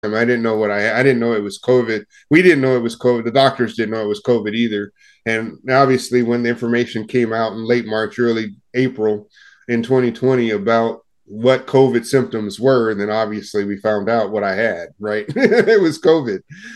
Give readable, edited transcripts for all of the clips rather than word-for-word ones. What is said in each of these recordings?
I didn't know what I didn't know it was COVID. We didn't know it was COVID. The doctors didn't know it was COVID either. And obviously, when the information came out in late March, early April in 2020 about what COVID symptoms were, then obviously we found out what I had, right? It was COVID.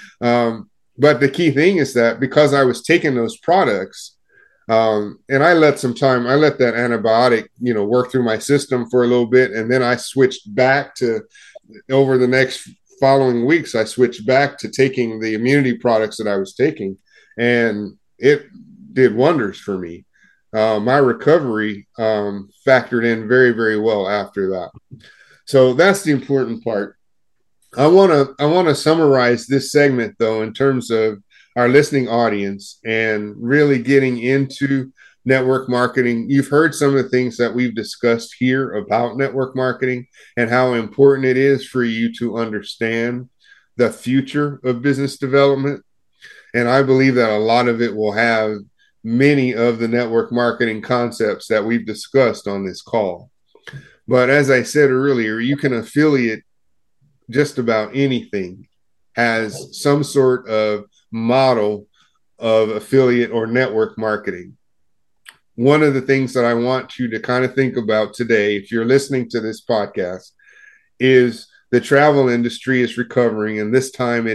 But the key thing is that because I was taking those products, and I let that antibiotic, work through my system for a little bit. And then I switched back to, over the next following weeks, I switched back to taking the immunity products that I was taking. And it did wonders for me. My recovery factored in very, very well after that. So that's the important part. I want to summarize this segment though in terms of our listening audience and really getting into network marketing. You've heard some of the things that we've discussed here about network marketing and how important it is for you to understand the future of business development. And I believe that a lot of it will have many of the network marketing concepts that we've discussed on this call. But as I said earlier, you can affiliate just about anything has some sort of model of affiliate or network marketing. One of the things that I want you to kind of think about today, if you're listening to this podcast, is the travel industry is recovering, and this time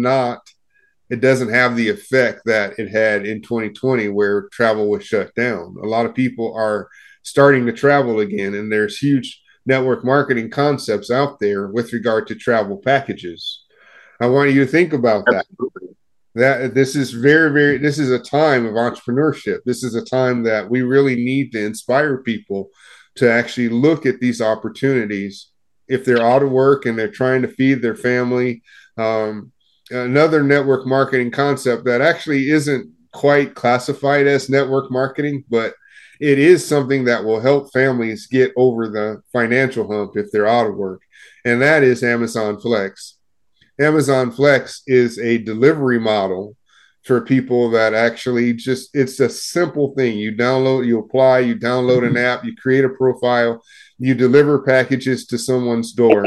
it doesn't have the effect that it had in 2020 where travel was shut down. A lot of people are starting to travel again, and there's huge network marketing concepts out there with regard to travel packages. I want you to think about that. Absolutely. That this is this is a time of entrepreneurship. This is a time that we really need to inspire people to actually look at these opportunities if they're out of work and they're trying to feed their family. Another network marketing concept that actually isn't quite classified as network marketing, but it is something that will help families get over the financial hump if they're out of work. And that is Amazon Flex. Amazon Flex is a delivery model for people that actually it's a simple thing. You apply, you download an app, you create a profile, you deliver packages to someone's door.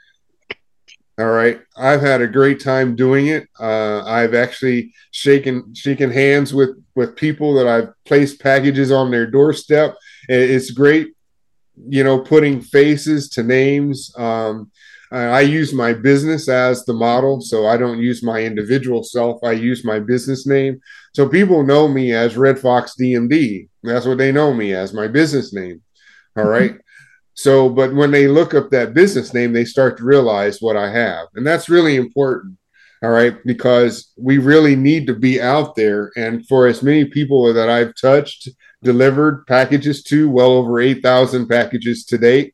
All right. I've had a great time doing it. I've actually shaken hands with people that I've placed packages on their doorstep. It's great, putting faces to names. I use my business as the model, so I don't use my individual self. I use my business name. So people know me as Red Fox DMD. That's what they know me as, my business name. All right. So, but when they look up that business name, they start to realize what I have. And that's really important. All right. Because we really need to be out there. And for as many people that I've touched, delivered packages to, well over 8,000 packages to date,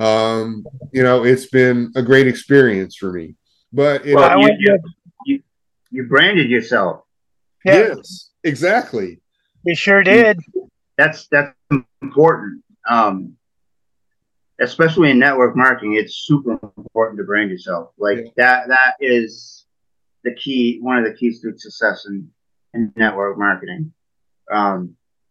it's been a great experience for me. But you branded yourself. Yeah. Yes, exactly. We sure did. That's important. Especially in network marketing, it's super important to brand yourself. That is the key, one of the keys to success in network marketing. And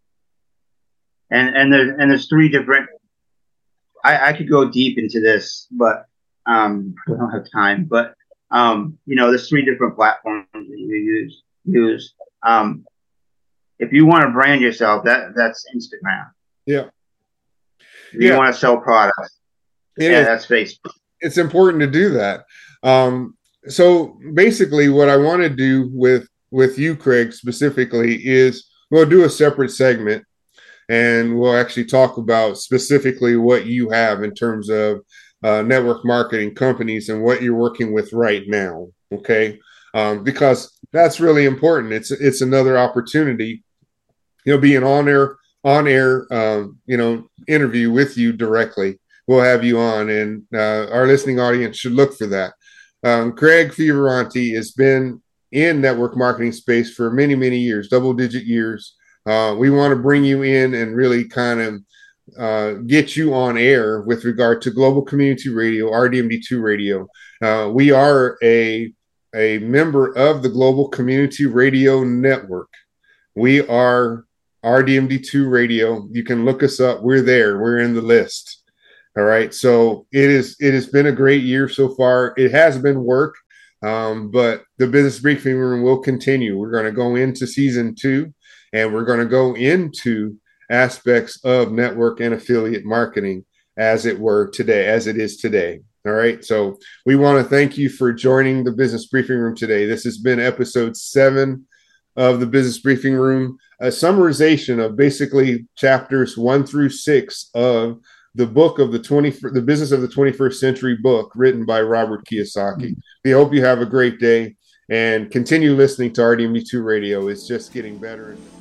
there's three different. I could go deep into this, but I don't have time. But there's three different platforms that you use. If you want to brand yourself, that's Instagram. Yeah. If you want to sell products, that's Facebook. It's important to do that. So basically, what I want to do with you, Craig, specifically is we'll do a separate segment, and we'll actually talk about specifically what you have in terms of network marketing companies and what you're working with right now. Okay, because that's really important. It's another opportunity, being on air, interview with you directly. We'll have you on, and our listening audience should look for that. Craig Fioravanti has been in network marketing space for many, many years, double-digit years. We want to bring you in and really kind of get you on air with regard to Global Community Radio, RDMD2 Radio. We are a member of the Global Community Radio Network. We are RDMD2 Radio. You can look us up. We're there. We're in the list. All right. So it has been a great year so far. It has been work. But the business briefing room will continue. We're going to go into season 2, and we're going to go into aspects of network and affiliate marketing as it were today, as it is today. All right. So we want to thank you for joining the business briefing room today. This has been episode 7 of the business briefing room, a summarization of basically chapters 1 through 6 of the book of the business of the 21st century book written by Robert Kiyosaki. We hope you have a great day and continue listening to RDME2 Radio. It's just getting better.